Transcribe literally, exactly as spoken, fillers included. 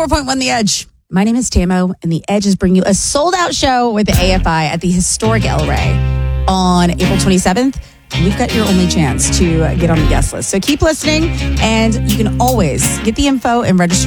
four point one The Edge. My name is Tamo, and The Edge is bringing you a sold-out show with the A F I at the historic El Rey on April twenty-seventh. We've got your only chance to get on the guest list. So keep listening, and you can always get the info and register